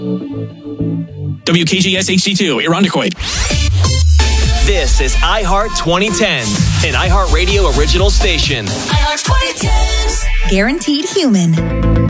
WKGS HD2, Irondequoit. This is iHeart 2010, an iHeartRadio original station. iHeart 2010s. Guaranteed human.